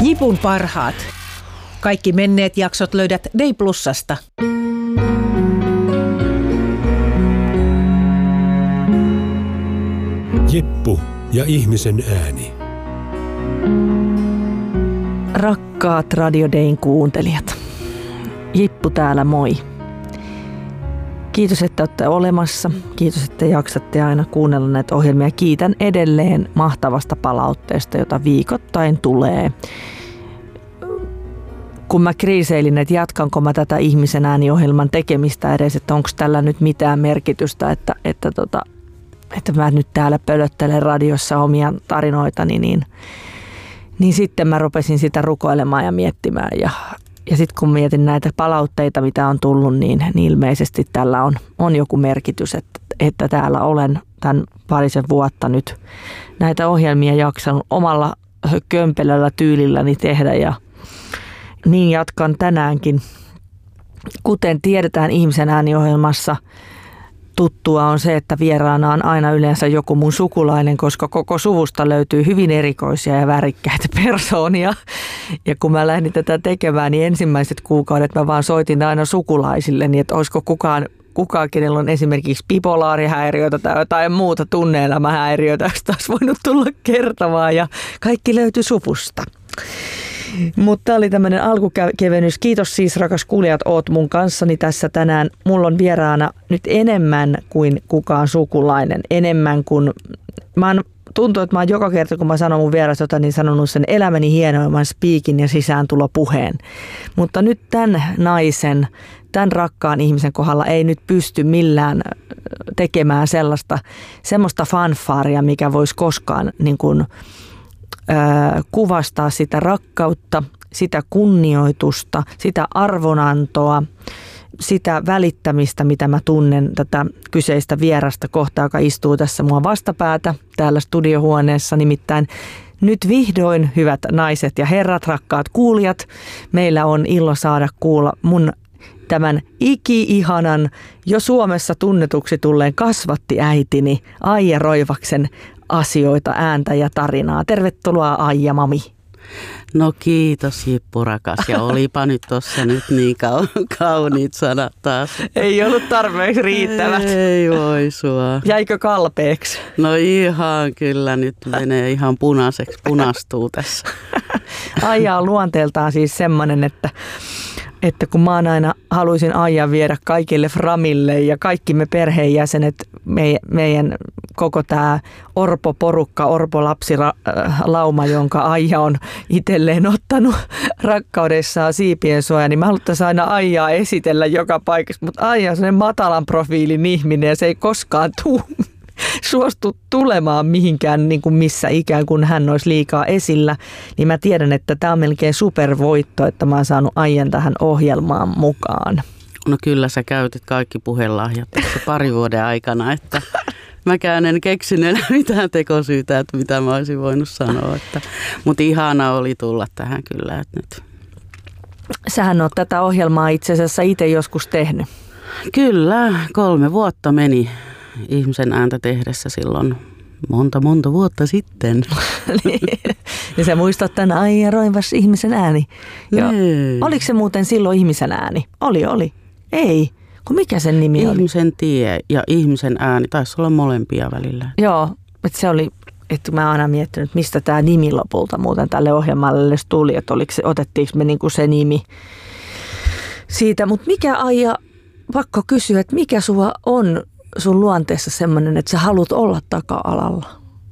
Jipun parhaat. Kaikki menneet jaksot löydät Day Plusasta. Jippu ja ihmisen ääni. Rakkaat Radio Dayn kuuntelijat. Jippu täällä, moi. Kiitos, että olette olemassa. Kiitos, että jaksatte aina kuunnella näitä ohjelmia. Kiitän edelleen mahtavasta palautteesta, jota viikoittain tulee. Kun mä kriiseilin, että jatkanko mä tätä ihmisen ääniohjelman tekemistä edes, että onko tällä nyt mitään merkitystä, että mä nyt täällä pölöttelen radiossa omia tarinoitani, niin sitten mä rupesin sitä rukoilemaan ja miettimään. Ja sitten kun mietin näitä palautteita, mitä on tullut, niin ilmeisesti tällä on joku merkitys, että täällä olen tämän parisen vuotta nyt näitä ohjelmia jaksanut omalla kömpelöllä tyylilläni tehdä ja niin jatkan tänäänkin. Kuten tiedetään ihmisen ääniohjelmassa, tuttua on se, että vieraana on aina yleensä joku mun sukulainen, koska koko suvusta löytyy hyvin erikoisia ja värikkäitä persoonia. Ja kun mä lähdin tätä tekemään, niin ensimmäiset kuukaudet mä vaan soitin aina sukulaisille, niin että olisiko kukaan, kenellä on esimerkiksi bipolaarihäiriötä tai jotain muuta tunne-elämähäiriötä, josta olisi voinut tulla kertomaan ja kaikki löytyi suvusta. Mutta oli tämmöinen alkukevennys. Kiitos siis, rakas kuulijat, oot mun kanssani tässä tänään. Mulla on vieraana nyt enemmän kuin kukaan sukulainen. Enemmän kuin... Tuntuu, että mä oon joka kerta, kun mä sanon mun vierasta, niin sanonut sen elämäni hienoimman spiikin ja sisääntulopuheen. Mutta nyt tämän naisen, tämän rakkaan ihmisen kohdalla ei nyt pysty millään tekemään semmoista fanfaaria, mikä voisi koskaan niin kuin, kuvastaa sitä rakkautta, sitä kunnioitusta, sitä arvonantoa, sitä välittämistä, mitä mä tunnen tätä kyseistä vierasta kohtaa, joka istuu tässä mua vastapäätä täällä studiohuoneessa. Nimittäin nyt vihdoin, hyvät naiset ja herrat, rakkaat kuulijat, meillä on ilo saada kuulla mun tämän iki-ihanan, jo Suomessa tunnetuksi tulleen kasvattiäitini Aija Roivaksen asioita, ääntä ja tarinaa. Tervetuloa, Aija mami. No kiitos, Jippu rakas, ja olipa nyt tossa nyt niin kauniit sanat taas. Ei ollut tarpeeksi riittävät. Ei voi sua. Jäikö kalpeeksi? No ihan kyllä, nyt menee ihan punaiseksi, punastuu tässä. Aija on luonteeltaan siis semmoinen, että kun mä aina haluaisin Aijan viedä kaikille framille ja kaikki me perheenjäsenet, meidän koko tämä orpo-porukka, orpo-lapsilauma, jonka Aija on itselleen ottanut rakkaudessaan siipien suojaan, niin mä haluttaisiin aina Aijaa esitellä joka paikassa, mutta Aija on sellainen matalan profiilin ihminen ja se ei koskaan suostu tulemaan mihinkään, niin kuin missä ikään kuin hän olisi liikaa esillä, niin mä tiedän, että tämä on melkein supervoitto, että mä oon saanut Aijan tähän ohjelmaan mukaan. No kyllä sä käytit kaikki puhelahjat tässä pari vuoden aikana, että mäkään en keksinyt mitään tekosyytä, että mitä mä olisin voinut sanoa. Mutta ihana oli tulla tähän kyllä, että nyt. Sähän oot tätä ohjelmaa itse asiassa itse joskus tehnyt. Kyllä, 3 vuotta meni ihmisen ääntä tehdessä silloin monta vuotta sitten. Ja sä muistat tämän Aija Roivas ihmisen ääni. Oliko se muuten silloin ihmisen ääni? Oli. Ei. Kun mikä sen nimi oli? Ihmisen tie ja ihmisen ääni. Taisi olla molempia välillä. Joo, että se oli, että mä oon aina miettinyt, mistä tämä nimi lopulta muuten tälle ohjelmalle tuli. Että otettiinko me niinku se nimi siitä. Mutta mikä, Aija, pakko kysyä, että mikä sua on sun luonteessa semmoinen, että sä haluat olla taka-alalla?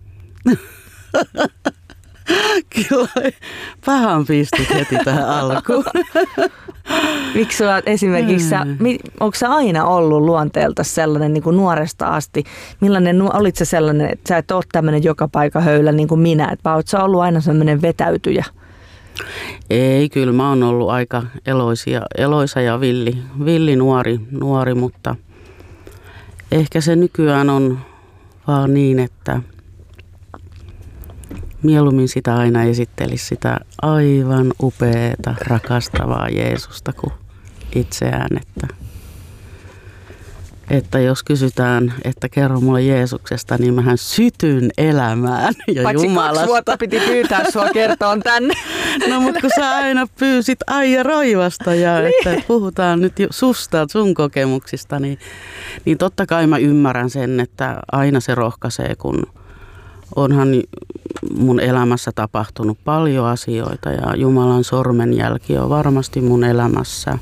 Kyllä, pahan pistit heti tähän alkuun. Miksi sulla esimerkiksi, onko sä aina ollut luonteelta sellainen niin kuin nuoresta asti? Olit sä sellainen, että sä et ole tämmöinen joka paikka höylä niin kuin minä, että vai oot sä ollut aina sellainen vetäytyjä? Ei, kyllä mä oon ollut aika eloisa ja villi nuori, mutta ehkä se nykyään on vaan niin, että mieluummin sitä aina esittelisi sitä aivan upeata, rakastavaa Jeesusta kuin itseään. Että että jos kysytään, että kerro mulle Jeesuksesta, niin mähän sytyn elämään ja Paitsi Jumalasta. 2 vuotta piti pyytää sua kertoon tänne. No mutta kun sä aina pyysit Aija Roivasta ja että puhutaan nyt susta, sun kokemuksista, niin totta kai mä ymmärrän sen, että aina se rohkaisee, kun onhan mun elämässä tapahtunut paljon asioita ja Jumalan sormenjälki on varmasti mun elämässä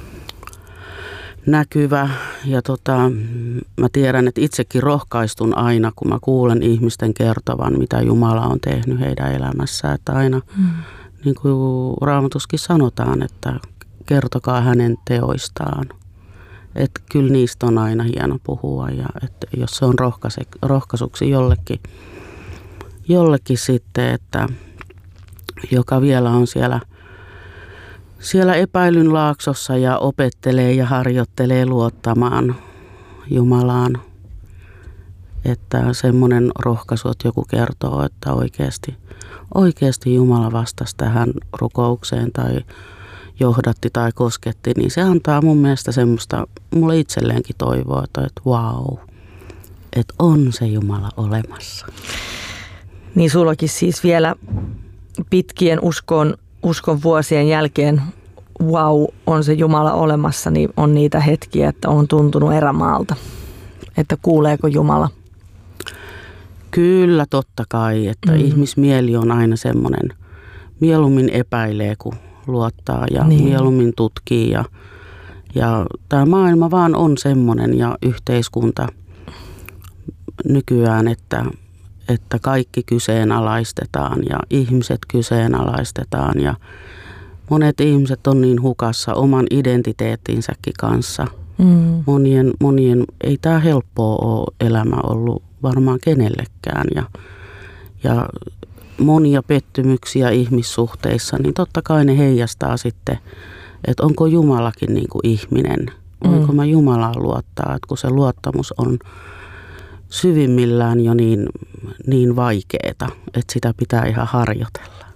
näkyvä. Ja mä tiedän, että itsekin rohkaistun aina, kun mä kuulen ihmisten kertovan, mitä Jumala on tehnyt heidän elämässään. Että aina, niin kuin Raamatussakin sanotaan, että kertokaa hänen teoistaan. Että kyllä niistä on aina hieno puhua ja että jos se on rohkaisuksi jollekin sitten, että joka vielä on siellä epäilyn laaksossa ja opettelee ja harjoittelee luottamaan Jumalaan. Että semmoinen rohkaisu, että joku kertoo, että oikeasti Jumala vastasi tähän rukoukseen tai johdatti tai kosketti, niin se antaa mun mielestä semmoista mulle itselleenkin toivoa, että vau, että on se Jumala olemassa. Niin sullakin siis vielä pitkien uskon vuosien jälkeen, vau, on se Jumala olemassa, niin on niitä hetkiä, että on tuntunut erämaalta. Että kuuleeko Jumala? Kyllä, totta kai, että ihmismieli on aina semmoinen, mieluummin epäilee kuin luottaa ja mieluummin tutkii ja tämä maailma vaan on semmoinen ja yhteiskunta nykyään, että kaikki kyseenalaistetaan ja ihmiset kyseenalaistetaan ja monet ihmiset on niin hukassa oman identiteettinsäkin kanssa. Monien ei tämä helppoa ole elämä ollut varmaan kenellekään ja monia pettymyksiä ihmissuhteissa, niin totta kai ne heijastaa sitten, että onko Jumalakin niin kuin ihminen, voinko mä Jumalaan luottaa, että kun se luottamus on syvimmillään jo niin vaikeeta, että sitä pitää ihan harjoitella.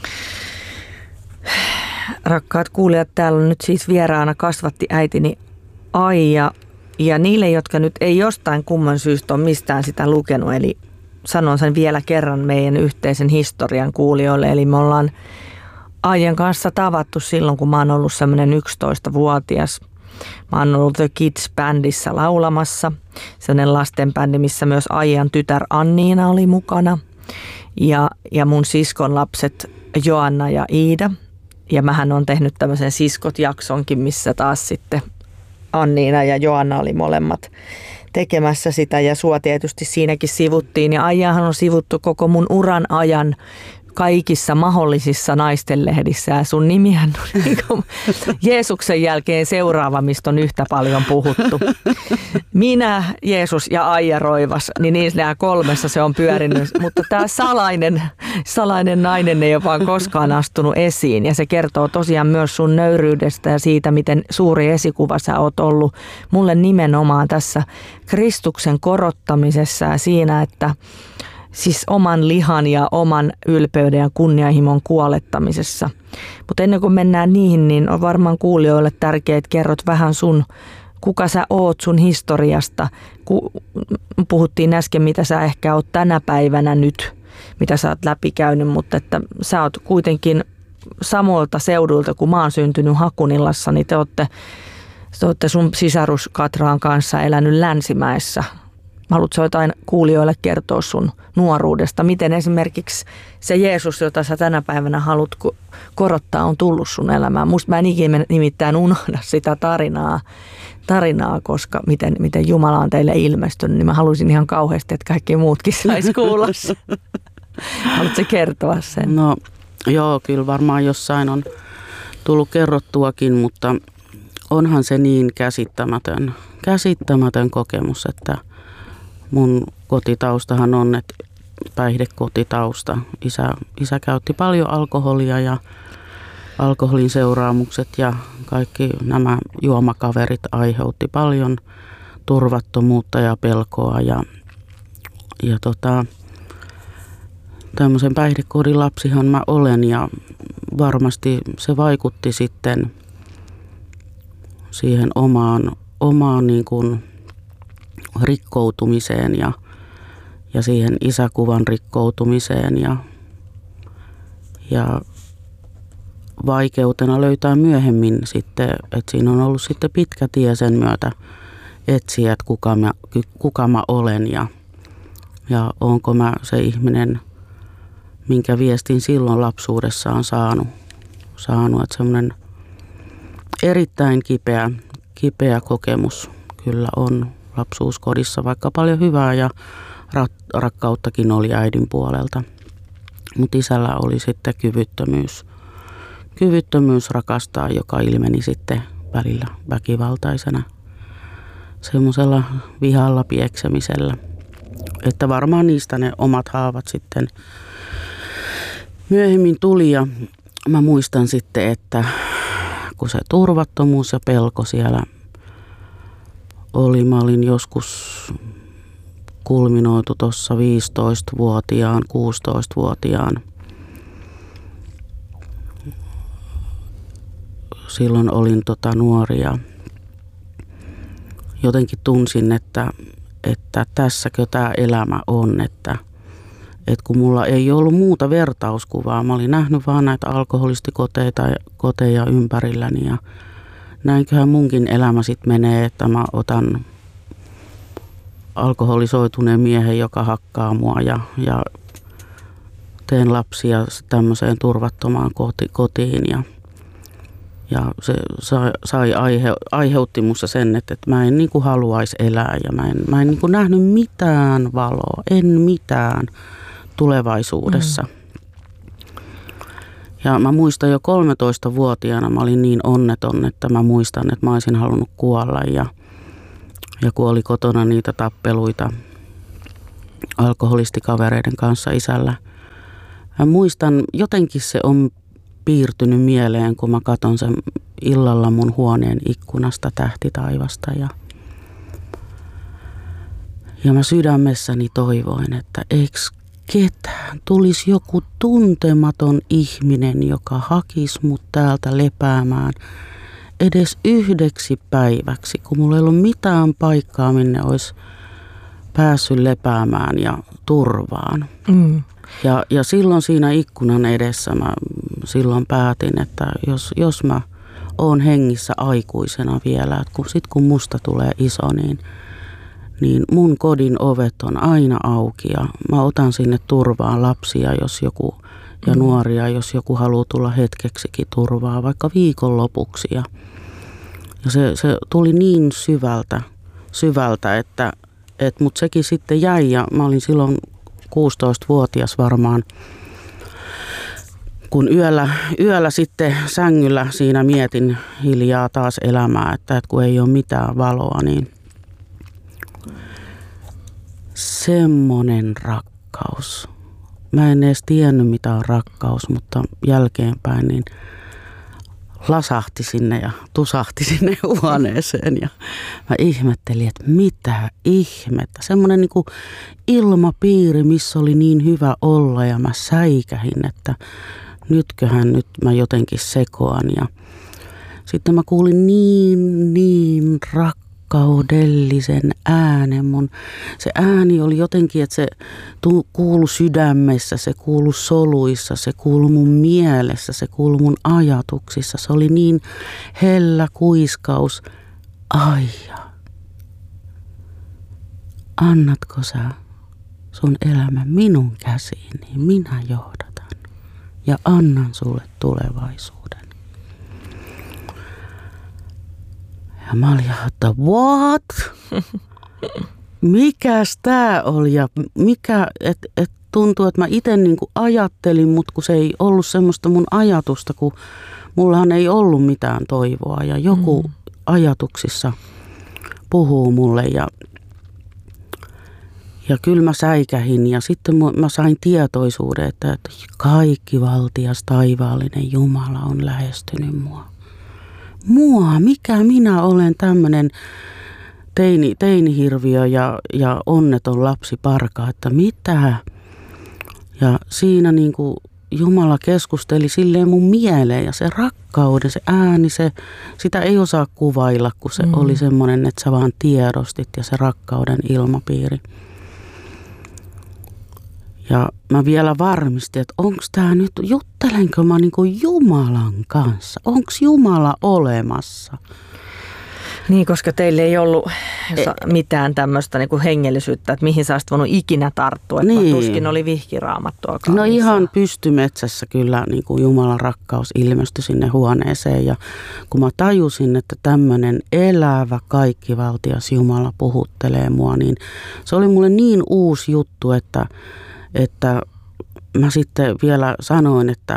Rakkaat kuulijat, täällä on nyt siis vieraana kasvatti äitini Aija. Ja niille, jotka nyt ei jostain kumman syystä ole mistään sitä lukenut, eli sanon sen vielä kerran meidän yhteisen historian kuulijoille. Eli me ollaan Aijan kanssa tavattu silloin, kun mä oon ollut semmoinen 11-vuotias. Mä oon ollut The Kids-bändissä laulamassa. Sellainen lastenbändi, missä myös Aijan tytär Anniina oli mukana. Ja mun siskon lapset Joanna ja Iida. Ja mähän on tehnyt tämmöisen siskot-jaksonkin, missä taas sitten Anniina ja Joanna oli molemmat tekemässä sitä ja sua tietysti siinäkin sivuttiin. Ja Aijahan on sivuttu koko mun uran ajan kaikissa mahdollisissa naistenlehdissä ja sun nimihän on niin Jeesuksen jälkeen seuraava, mistä on yhtä paljon puhuttu. Minä, Jeesus ja Aija Roivas, niin niissä 3 se on pyörinyt, mutta tämä salainen nainen ei ole vaan koskaan astunut esiin ja se kertoo tosiaan myös sun nöyryydestä ja siitä, miten suuri esikuva sä oot ollut mulle nimenomaan tässä Kristuksen korottamisessa ja siinä, että siis oman lihan ja oman ylpeyden ja kunnianhimon kuolettamisessa. Mutta ennen kuin mennään niihin, niin on varmaan kuulijoille tärkeää, että kerrot vähän kuka sä oot sun historiasta. Puhuttiin äsken, mitä sä ehkä oot tänä päivänä nyt, mitä sä oot läpikäynyt, mutta että sä oot kuitenkin samoilta seudulta, kun mä oon syntynyt Hakunilassa, niin te ootte sun sisarus Katraan kanssa elänyt Länsimäessä. Haluatko jotain kuulijoille kertoa sun nuoruudesta? Miten esimerkiksi se Jeesus, jota sä tänä päivänä haluat korottaa, on tullut sun elämään? Musta mä en ikinä nimittäin unohda sitä tarinaa, koska miten Jumala on teille ilmestynyt, niin mä haluaisin ihan kauheasti, että kaikki muutkin saisi kuulla. Haluatko kertoa sen? No joo, kyllä varmaan jossain on tullut kerrottuakin, mutta onhan se niin käsittämätön kokemus, että mun kotitaustahan on, että päihdekotitausta. Isä käytti paljon alkoholia ja alkoholin seuraamukset ja kaikki nämä juomakaverit aiheutti paljon turvattomuutta ja pelkoa. Ja tämmöisen päihdekodin lapsihan mä olen ja varmasti se vaikutti sitten siihen omaan niin kuin rikkoutumiseen ja siihen isäkuvan rikkoutumiseen ja vaikeutena löytää myöhemmin sitten, että siinä on ollut sitten pitkä tie sen myötä etsiä, että kuka mä olen ja onko mä se ihminen, minkä viestin silloin lapsuudessa on saanut. Että semmoinen erittäin kipeä kokemus kyllä on lapsuuskodissa, vaikka paljon hyvää ja rakkauttakin oli äidin puolelta. Mutta isällä oli sitten kyvyttömyys rakastaa, joka ilmeni sitten välillä väkivaltaisena semmoisella vihalla pieksemisellä. Että varmaan niistä ne omat haavat sitten myöhemmin tuli ja mä muistan sitten, että kun se turvattomuus ja pelko siellä oli, mä olin joskus kulminoitu tuossa 15-vuotiaan, 16-vuotiaan. Silloin olin nuori ja jotenkin tunsin, että tässäkö tämä elämä on, että kun mulla ei ollut muuta vertauskuvaa. Mä olin nähnyt vaan näitä alkoholistikoteja ympärilläni ja näinköhän munkin elämä sitten menee, että mä otan alkoholisoituneen miehen, joka hakkaa mua ja teen lapsia tämmöiseen turvattomaan kotiin ja se aiheutti musta sen, että mä en niinku haluaisi elää ja mä en niinku nähnyt mitään valoa, en mitään tulevaisuudessa. Ja mä muistan jo 13-vuotiaana mä olin niin onneton, että mä muistan, että mä olisin halunnut kuolla ja kun oli kotona niitä tappeluita alkoholistikavereiden kanssa isällä. Mä muistan, jotenkin se on piirtynyt mieleen, kun mä katson sen illalla mun huoneen ikkunasta tähtitaivasta ja mä sydämessäni toivoin, että eikö ketään tulisi joku tuntematon ihminen, joka hakisi mut täältä lepäämään edes 1 päiväksi, kun mulla ei ollut mitään paikkaa, minne olisi päässyt lepäämään ja turvaan. Ja silloin siinä ikkunan edessä mä silloin päätin, että jos mä oon hengissä aikuisena vielä, että kun musta tulee iso, niin mun kodin ovet on aina auki ja mä otan sinne turvaan lapsia, jos joku ja nuoria, jos joku haluaa tulla hetkeksikin turvaa, vaikka viikonlopuksi. Ja se tuli niin syvältä, että mut sekin sitten jäi ja mä olin silloin 16-vuotias varmaan, kun yöllä sitten sängyllä siinä mietin hiljaa taas elämää, että kun ei ole mitään valoa, niin semmoinen rakkaus. Mä en edes tiennyt mitä on rakkaus, mutta jälkeenpäin niin lasahti sinne ja tusahti sinne huoneeseen ja mä ihmettelin, että mitä ihmettä. Semmoinen niin kuin ilmapiiri, missä oli niin hyvä olla ja mä säikähin, että nyt mä jotenkin sekoan ja sitten mä kuulin niin rakkaudellisen äänen. Se ääni oli jotenkin, että se kuului sydämessä, se kuului soluissa, se kuului mun mielessä, se kuului mun ajatuksissa. Se oli niin hellä kuiskaus. Aija, annatko sä sun elämän minun käsiin, niin minä johdatan ja annan sulle tulevaisuuden. Ja mä olin, että what? Mikäs tää oli? Ja et tuntuu, että mä itse niinku ajattelin, mutta kun se ei ollut semmoista mun ajatusta, kun mullahan ei ollut mitään toivoa. Ja joku ajatuksissa puhuu mulle ja kyllä mä säikähin ja sitten mä sain tietoisuuden, että kaikki valtias taivaallinen Jumala on lähestynyt mua. Mikä minä olen tämmöinen teinihirviö ja onneton lapsi parka, että mitä? Ja siinä niinku Jumala keskusteli silleen mun mieleen ja se rakkauden, se ääni, sitä ei osaa kuvailla, kun se oli semmoinen, että sä vaan tiedostit ja se rakkauden ilmapiiri. Ja mä vielä varmistin, että onko tämä nyt, juttelenko mä niinku Jumalan kanssa? Onko Jumala olemassa? Niin, koska teille ei ollut mitään tämmöistä niin kuin hengellisyyttä, että mihin sä olisit voinut ikinä tarttua. Niin. Tuskin oli vihkiraamattuakaan. No ihan pystymetsässä kyllä niin kuin Jumalan rakkaus ilmestyi sinne huoneeseen. Ja kun mä tajusin, että tämmöinen elävä, kaikkivaltias Jumala puhuttelee mua, niin se oli mulle niin uusi juttu, että mä sitten vielä sanoin, että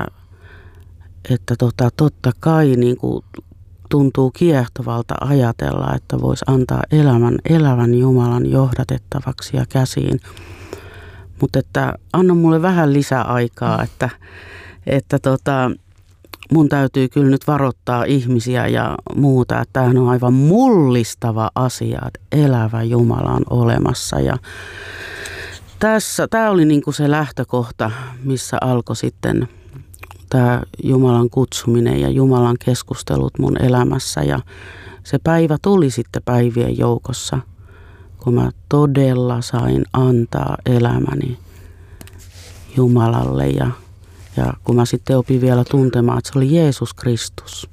totta kai niin kuin tuntuu kiehtovalta ajatella, että voisi antaa elävän Jumalan johdatettavaksi ja käsiin. Mutta että anna mulle vähän lisäaikaa, että mun täytyy kyllä nyt varoittaa ihmisiä ja muuta, että tämähän on aivan mullistava asia, että elävä Jumala on olemassa. Ja tämä oli niinku se lähtökohta, missä alkoi sitten tämä Jumalan kutsuminen ja Jumalan keskustelut mun elämässä. Ja se päivä tuli sitten päivien joukossa, kun mä todella sain antaa elämäni Jumalalle. Ja kun mä sitten opin vielä tuntemaan, että se oli Jeesus Kristus.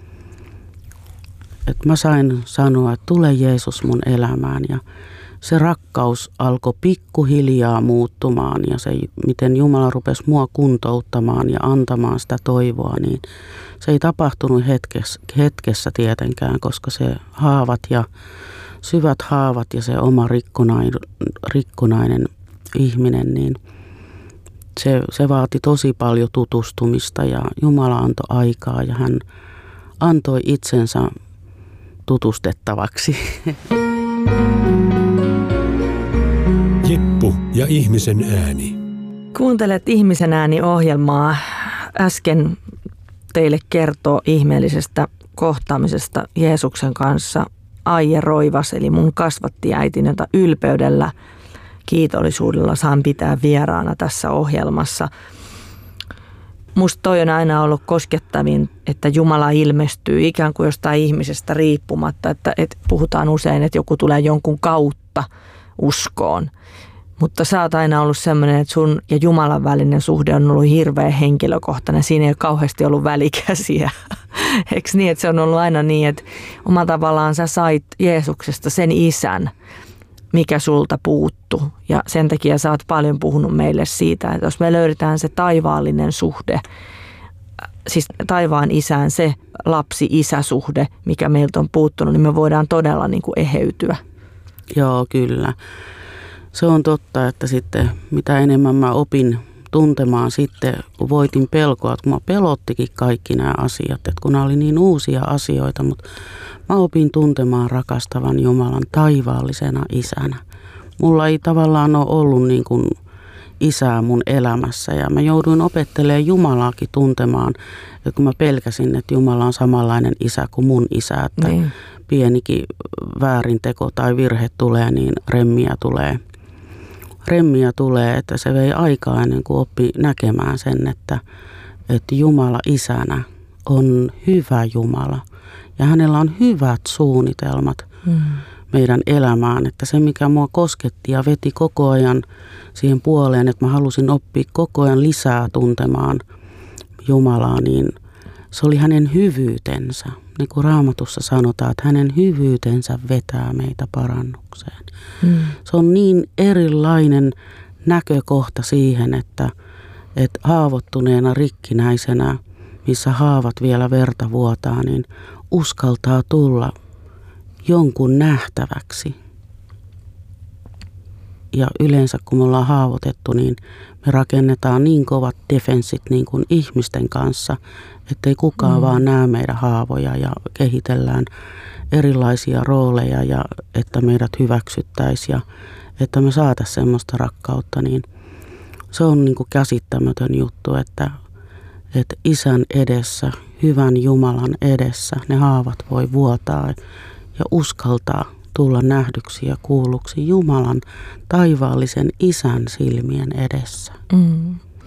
Että mä sain sanoa, että tule Jeesus mun elämään. Ja se rakkaus alkoi pikkuhiljaa muuttumaan ja se, miten Jumala rupesi mua kuntouttamaan ja antamaan sitä toivoa, niin se ei tapahtunut hetkessä tietenkään, koska se haavat ja syvät haavat ja se oma rikkonainen ihminen, niin se vaati tosi paljon tutustumista ja Jumala antoi aikaa ja hän antoi itsensä tutustettavaksi. Jeppu ja ihmisen ääni. Kuuntelet Ihmisen ääni-ohjelmaa. Äsken teille kertoo ihmeellisestä kohtaamisesta Jeesuksen kanssa Aije Roivas, eli mun kasvattiäitini, jota ylpeydellä, kiitollisuudella saan pitää vieraana tässä ohjelmassa. Musta toi on aina ollut koskettavin, että Jumala ilmestyy ikään kuin jostain ihmisestä riippumatta, että puhutaan usein, että joku tulee jonkun kautta uskoon. Mutta sä oot aina ollut sellainen, että sun ja Jumalan välinen suhde on ollut hirveän henkilökohtainen. Siinä ei ole kauheasti ollut välikäsiä. Eikö niin, että se on ollut aina niin, että omalla tavallaan sä sait Jeesuksesta sen isän, mikä sulta puuttu. Ja sen takia sä oot paljon puhunut meille siitä, että jos me löydetään se taivaallinen suhde, siis taivaan isään se lapsi-isäsuhde, mikä meiltä on puuttunut, niin me voidaan todella niin kuin eheytyä. Joo, kyllä. Se on totta, että sitten mitä enemmän mä opin tuntemaan sitten, kun voitin pelkoa, että kun mä pelottikin kaikki nämä asiat, että kun nämä oli niin uusia asioita, mutta mä opin tuntemaan rakastavan Jumalan taivaallisena isänä. Mulla ei tavallaan ole ollut niin kuin isää mun elämässä ja mä jouduin opettelemaan Jumalaakin tuntemaan, että kun mä pelkäsin, että Jumala on samanlainen isä kuin mun isä, että pienikin väärinteko tai virhe tulee, niin remmiä tulee, että se vei aikaa ennen kuin oppi näkemään sen, että Jumala isänä on hyvä Jumala ja hänellä on hyvät suunnitelmat meidän elämään, että se mikä mua kosketti ja veti koko ajan siihen puoleen, että mä halusin oppia koko ajan lisää tuntemaan Jumalaa, niin se oli hänen hyvyytensä. Niin kuin Raamatussa sanotaan, että hänen hyvyytensä vetää meitä parannukseen. Se on niin erilainen näkökohta siihen, että haavoittuneena, rikkinäisenä, missä haavat vielä verta vuotaa, niin uskaltaa tulla jonkun nähtäväksi. Ja yleensä kun me ollaan haavoitettu, niin me rakennetaan niin kovat defenssit niin kuin ihmisten kanssa, ettei kukaan vaan näe meidän haavoja ja kehitellään erilaisia rooleja ja että meidät hyväksyttäisiin ja että me saataisiin semmoista rakkautta, niin se on niin kuin käsittämätön juttu, että isän edessä, hyvän Jumalan edessä ne haavat voi vuotaa ja uskaltaa tulla nähdyksi ja kuulluksi Jumalan taivaallisen isän silmien edessä.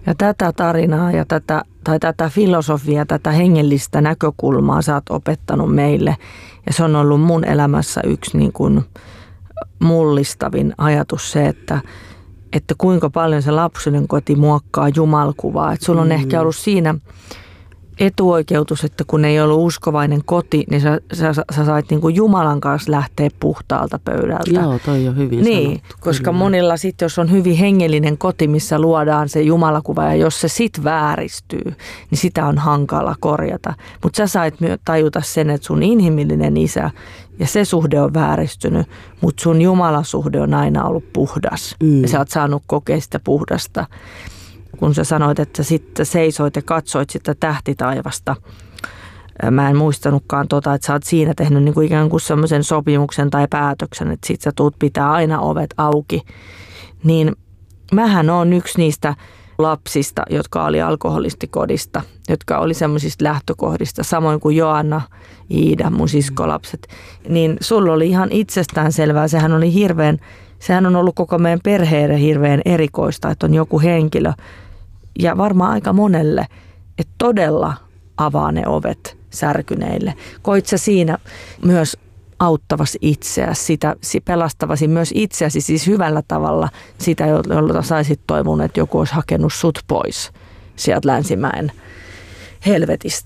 Ja tätä tarinaa ja tätä filosofiaa, tätä hengellistä näkökulmaa sä oot opettanut meille. Ja se on ollut mun elämässä yksi niin kuin mullistavin ajatus se, että kuinka paljon se lapsuuden koti muokkaa jumalkuvaa. Että sulla on ehkä ollut siinä etuoikeutus, että kun ei ollut uskovainen koti, niin sä sait niin kuin Jumalan kanssa lähteä puhtaalta pöydältä. Joo, toi on hyvin niin, sanottu. koska kyllä. monilla sitten, jos on hyvin hengellinen koti, missä luodaan se Jumalakuva, ja jos se sit vääristyy, niin sitä on hankala korjata. Mutta sä sait tajuta sen, että sun inhimillinen isä ja se suhde on vääristynyt, mutta sun Jumalasuhde on aina ollut puhdas. Ja sä oot saanut kokea sitä puhdasta. Kun sä sanoit, että sitten seisoit ja katsoit sitä tähtitaivasta. Mä en muistanutkaan että sä oot siinä tehnyt niin kuin ikään kuin semmoisen sopimuksen tai päätöksen, että sit sä tuut pitää aina ovet auki. Niin mähän on yksi niistä lapsista, jotka oli alkoholistikodista, jotka oli semmoisista lähtökohdista, samoin kuin Joanna, Iida, mun siskolapset. Niin sulla oli ihan itsestäänselvää, sehän on ollut koko meidän perheelle hirveän erikoista, että on joku henkilö, ja varmaan aika monelle, että todella avaa ne ovet särkyneille. Koit sä siinä myös auttavasi itseäsi, pelastavasi myös itseäsi siis hyvällä tavalla sitä, jolla saisit toivonut, että joku olisi hakenut sut pois sieltä Länsimäen helvetistä?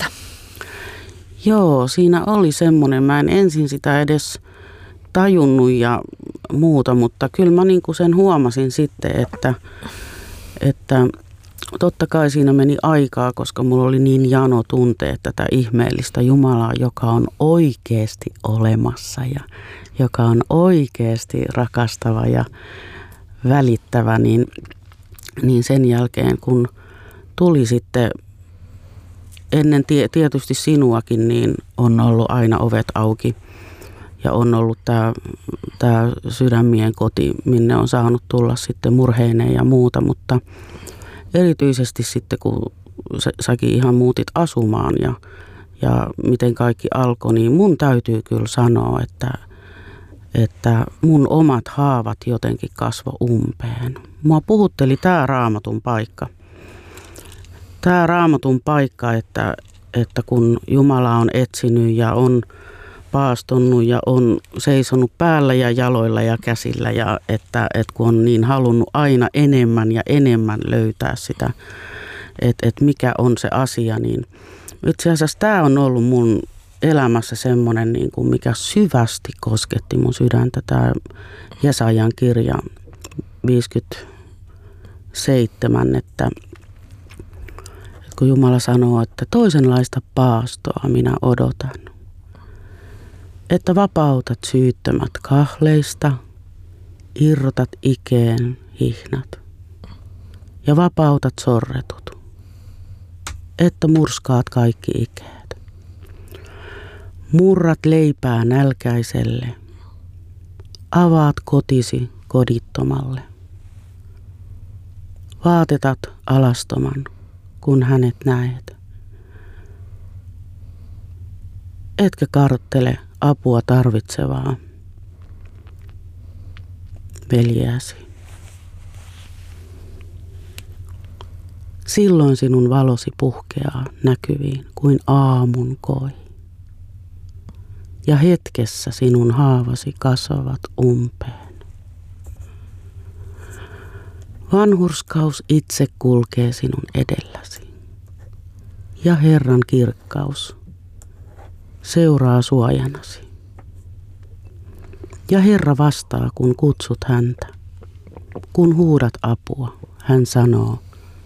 Joo, siinä oli semmoinen, mä en ensin sitä edes tajunnut ja muuta, mutta kyllä mä niin kuin sen huomasin sitten, että totta kai siinä meni aikaa, koska mulla oli niin jano tuntea tätä ihmeellistä Jumalaa, joka on oikeasti olemassa ja joka on oikeasti rakastava ja välittävä, niin sen jälkeen kun tuli sitten ennen tietysti sinuakin, niin on ollut aina ovet auki. Ja on ollut tämä sydämien koti, minne on saanut tulla sitten murheineen ja muuta, mutta erityisesti sitten kun säkin ihan muutit asumaan ja miten kaikki alkoi, niin mun täytyy kyllä sanoa, että mun omat haavat jotenkin kasvoi umpeen. Mua puhutteli tämä Raamatun paikka. Tämä Raamatun paikka, että kun Jumala on etsinyt ja on paastonnut ja on seisonut päällä ja jaloilla ja käsillä ja että kun on niin halunnut aina enemmän ja enemmän löytää sitä, että mikä on se asia, niin itse asiassa tämä on ollut mun elämässä semmoinen, niin kuin mikä syvästi kosketti mun sydäntä, tämä Jesajan kirja 57, että kun Jumala sanoo, että toisenlaista paastoa minä odotan. Että vapautat syyttömät kahleista, irrotat ikeen hihnat ja vapautat sorretut, että murskaat kaikki ikeet. Murrat leipää nälkäiselle, avaat kotisi kodittomalle. Vaatetat alastoman, kun hänet näet. Etkä karttele apua tarvitsevaa veljeäsi. Silloin sinun valosi puhkeaa näkyviin kuin aamun koi. Ja hetkessä sinun haavasi kasvavat umpeen. Vanhurskaus itse kulkee sinun edelläsi. Ja Herran kirkkaus seuraa suojanasi. Ja Herra vastaa, kun kutsut häntä. Kun huudat apua, hän sanoo,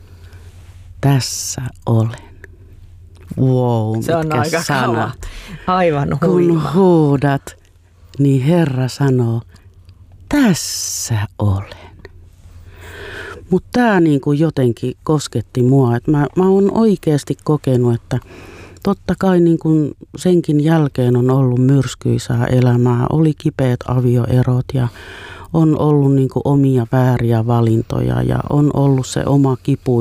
tässä olen. Wow, se on aika sanat. Aivan huima. Kun huudat, niin Herra sanoo, tässä olen. Mutta tämä niinku jotenkin kosketti mua, että mä oon oikeasti kokenut, että totta kai niin kuin senkin jälkeen on ollut myrskyisää elämää, oli kipeät avioerot ja on ollut niin kuin omia vääriä valintoja ja on ollut se oma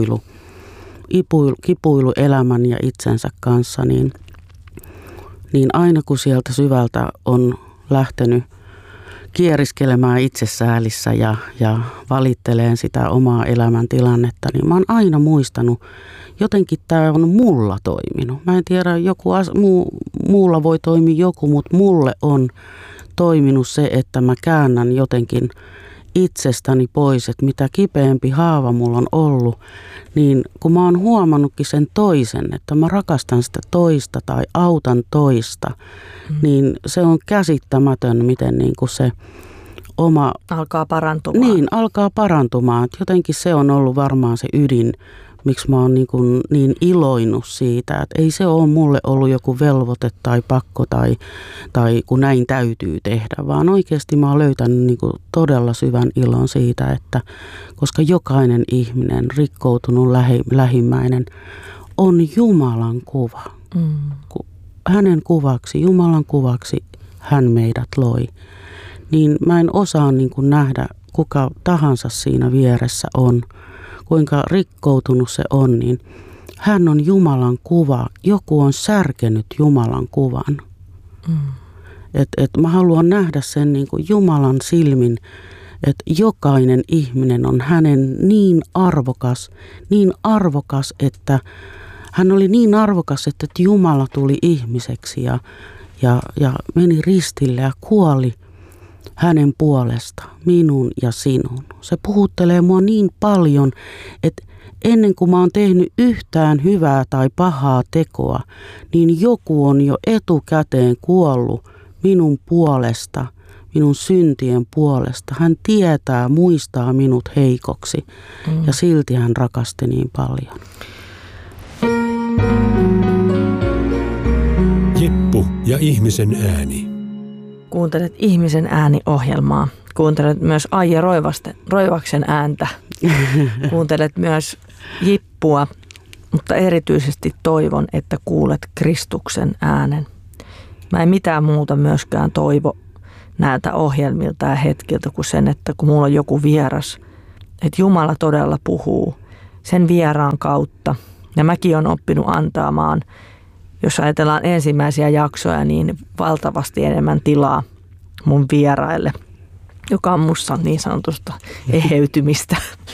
kipuilu elämän ja itsensä kanssa, niin aina kun sieltä syvältä on lähtenyt kieriskelemään itsesäälissä ja valitteleen sitä omaa elämäntilannetta, niin mä oon aina muistanut, jotenkin tämä on mulla toiminut. Mä en tiedä, muulla voi toimia joku, mutta mulle on toiminut se, että mä käännän jotenkin itsestäni pois, että mitä kipeämpi haava mulla on ollut, niin kun mä oon huomannutkin sen toisen, että mä rakastan sitä toista tai autan toista, niin se on käsittämätön, miten niin kuin se oma... Alkaa parantumaan. Niin, alkaa parantumaan. Et jotenkin se on ollut varmaan se ydin, miksi mä oon niin iloinut siitä, että ei se ole mulle ollut joku velvoite tai pakko tai kun näin täytyy tehdä, vaan oikeasti mä oon löytänyt niin kuin todella syvän ilon siitä, että koska jokainen ihminen, rikkoutunut lähimmäinen, on Jumalan kuva. Hänen kuvaksi, Jumalan kuvaksi hän meidät loi. Niin mä en osaa niin kuin nähdä, kuka tahansa siinä vieressä on, kuinka rikkoutunut se on, niin hän on Jumalan kuva. Joku on särkenyt Jumalan kuvan. Et mä haluan nähdä sen niin kuin Jumalan silmin, että jokainen ihminen on hänen niin arvokas, että hän oli niin arvokas, että Jumala tuli ihmiseksi ja meni ristille ja kuoli hänen puolesta, minun ja sinun. Se puhuttelee mua niin paljon, että ennen kuin mä oon tehnyt yhtään hyvää tai pahaa tekoa, niin joku on jo etukäteen kuollut minun puolesta, minun syntien puolesta. Hän tietää, muistaa minut heikoksi ja silti hän rakasti niin paljon. Jippu ja ihmisen ääni. Kuuntelet Ihmisen ääni-ohjelmaa. Kuuntelet myös Aija Roivaksen ääntä. Kuuntelet myös Jippua, mutta erityisesti toivon, että kuulet Kristuksen äänen. Mä en mitään muuta myöskään toivo näiltä ohjelmilta ja hetkiltä kuin sen, että kun mulla on joku vieras, että Jumala todella puhuu sen vieraan kautta. Ja mäkin olen oppinut antamaan, jos ajatellaan ensimmäisiä jaksoja, niin valtavasti enemmän tilaa mun vieraille, joka on musta niin sanotusta eheytymistä.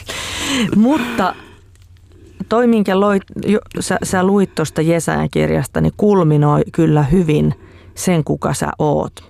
Mutta toi, minkä sä luit tuosta Jesajan kirjasta, niin kulminoi kyllä hyvin sen, kuka sä oot.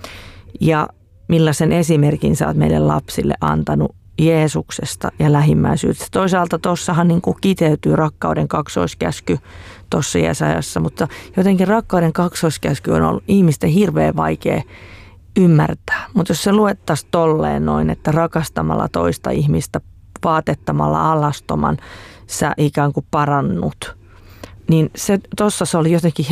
Ja millaisen esimerkin sä oot meille lapsille antanut Jeesuksesta ja lähimmäisyydestä. Toisaalta tuossahan niin kuin kiteytyy rakkauden kaksoiskäsky tuossa Jesajassa, mutta jotenkin rakkauden kaksoiskäsky on ollut ihmisten hirveän vaikea ymmärtää. Mutta jos se luettaisiin tolleen noin, että rakastamalla toista ihmistä, vaatettamalla alastoman, sä ikään kuin parannut, niin tuossa se oli jotenkin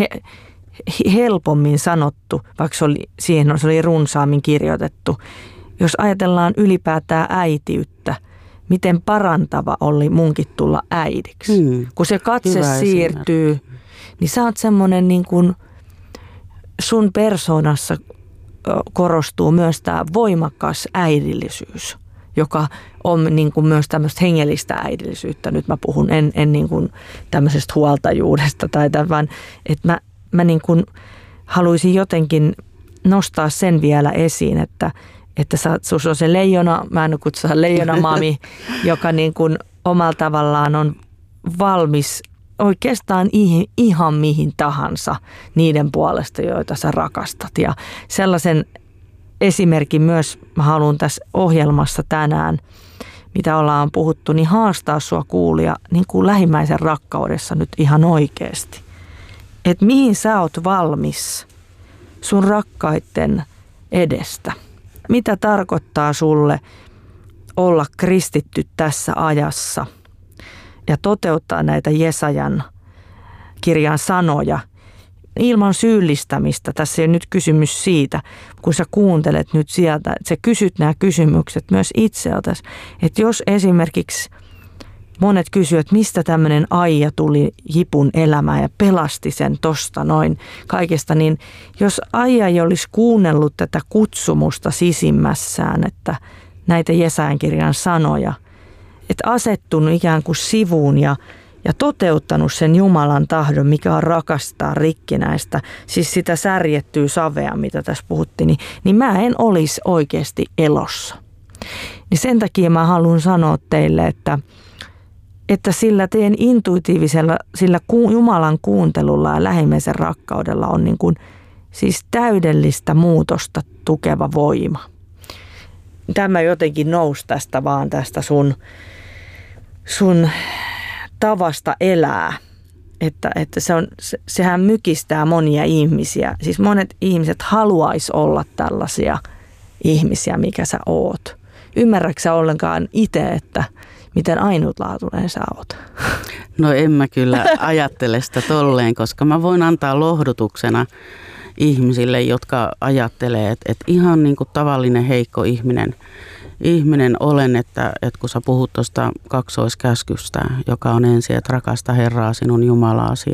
helpommin sanottu, vaikka se oli runsaammin kirjoitettu. Jos ajatellaan ylipäätään äitiyttä, miten parantava oli munkin tulla äidiksi. Kun se katse siirtyy, niin sä oot semmoinen niin kuin sun persoonassa korostuu myös tämä voimakas äidillisyys, joka on niin kuin myös tämmöistä hengellistä äidillisyyttä. Nyt mä puhun en niin kuin tämmöisestä huoltajuudesta tai tämän, että mä niin kuin haluaisin jotenkin nostaa sen vielä esiin, että sus on se leijona, mä en kutsuta leijonamami, joka niin kuin omalla tavallaan on valmis oikeastaan ihan mihin tahansa niiden puolesta, joita sä rakastat. Ja sellaisen esimerkin myös mä haluan tässä ohjelmassa tänään, mitä ollaan puhuttu, niin haastaa sua kuulija niin kuin lähimmäisen rakkaudessa nyt ihan oikeasti. Että mihin sä oot valmis sun rakkaiden edestä. Mitä tarkoittaa sulle olla kristitty tässä ajassa ja toteuttaa näitä Jesajan kirjan sanoja ilman syyllistämistä. Tässä ei ole nyt kysymys siitä, kun sä kuuntelet nyt sieltä, että sä kysyt nämä kysymykset myös itseltäsi. Että jos esimerkiksi monet kysyvät, että mistä tämmöinen Aija tuli Jipun elämään ja pelasti sen tosta noin kaikesta, niin jos Aija ei olisi kuunnellut tätä kutsumusta sisimmässään, että näitä Jesajan kirjan sanoja, että asettunut ikään kuin sivuun ja ja toteuttanut sen Jumalan tahdon, mikä on rakastaa rikkinäistä, siis sitä särjettyä savea, mitä tässä puhuttiin, niin mä en olisi oikeasti elossa. Niin sen takia mä haluan sanoa teille, että sillä teidän intuitiivisella, sillä Jumalan kuuntelulla ja lähimmäisen rakkaudella on niin kuin, siis täydellistä muutosta tukeva voima. Tämä jotenkin nousi tästä vaan tästä sun tavasta elää, että sehän mykistää monia ihmisiä. Siis monet ihmiset haluaisi olla tällaisia ihmisiä, mikä sä oot. Ymmärrätkö sä ollenkaan itse, että miten ainutlaatuinen sä oot? No en mä kyllä ajattele sitä tolleen, koska mä voin antaa lohdutuksena ihmisille, jotka ajattelee, että ihan niin kuin tavallinen heikko ihminen olen, että kun sä puhut tuosta kaksoiskäskystä, joka on ensin, että rakasta Herraa sinun Jumalaasi